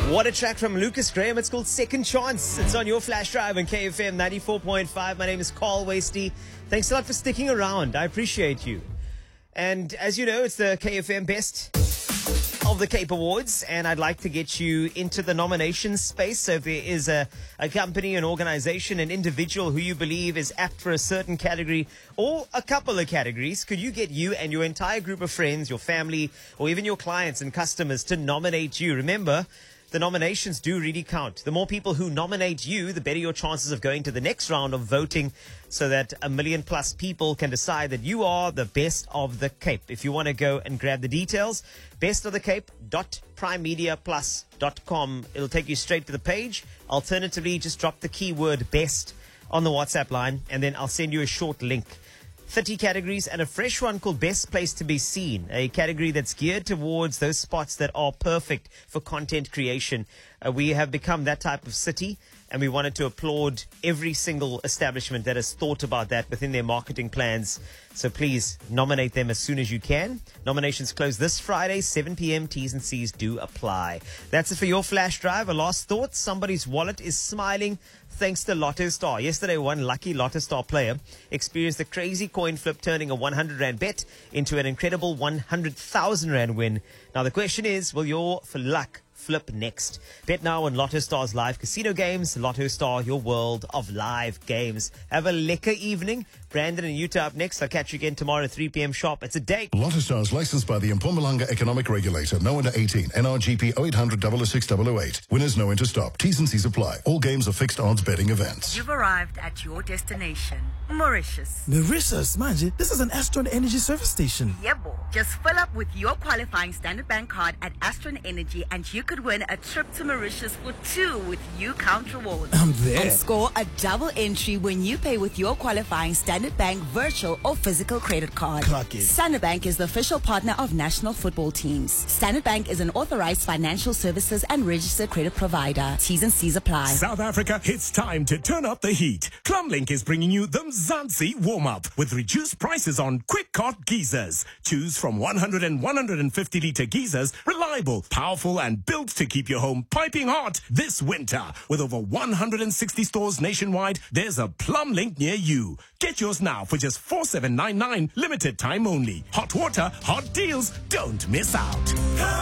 What a track from Lucas Graham. It's called Second Chance. It's on your flash drive on KFM 94.5. My name is Carl Wasty. Thanks a lot for sticking around. I appreciate you. And as you know, it's the KFM Best of the Cape Awards, and I'd like to get you into the nominations space. So if there is a company, an organization, an individual who you believe is apt for a certain category or a couple of categories, could you get you and your entire group of friends, your family, or even your clients and customers to nominate you? Remember, the nominations do really count. The more people who nominate you, the better your chances of going to the next round of voting, so that 1 million plus people can decide that you are the best of the Cape. If you want to go and grab the details, bestofthecape.primemediaplus.com. It'll take you straight to the page. Alternatively, just drop the keyword best on the WhatsApp line, and then I'll send you a short link. 30 categories and a fresh one called Best Place to Be Seen, a category that's geared towards those spots that are perfect for content creation. We have become that type of city, and we wanted to applaud every single establishment that has thought about that within their marketing plans. So please nominate them as soon as you can. Nominations close this Friday, 7 p.m. T's and C's do apply. That's it for your flash drive. A last thought: somebody's wallet is smiling thanks to Lotto Star. Yesterday, one lucky Lotto Star player experienced a crazy coin flip, turning a 100 Rand bet into an incredible 100,000 Rand win. Now the question is, will your luck flip next? Bet now on Lotto Star's live casino games. Lotto Star, your world of live games. Have a lekker evening. Brandon and Utah up next. I'll catch you again tomorrow at 3 p.m. sharp. It's a date. Lotto Stars licensed by the Mpumalanga Economic Regulator. No under 18. NRGP 0800 006 008. Winners know when to stop. T's and C's apply. All games are fixed odds betting events. You've arrived at your destination, Mauritius. Mauritius, manje, this is an Astron Energy service station. Yebo. Just fill up with your qualifying Standard Bank card at Astron Energy and you could win a trip to Mauritius for 2 with UCount rewards. I'm there. And score a double entry when you pay with your qualifying Standard Bank virtual or physical credit card. Clock it. Standard Bank is the official partner of national football teams. Standard Bank is an authorized financial services and registered credit provider. T's and C's apply. South Africa, it's time to turn up the heat. Plumlink is bringing you the Mzansi warm-up with reduced prices on quick cart geysers. Choose from 100 and 150 litre geysers, reliable, powerful and built to keep your home piping hot this winter. With over 160 stores nationwide, there's a Plumlink near you. Get yours now for just 4799, limited time only. Hot water, hot deals. Don't miss out.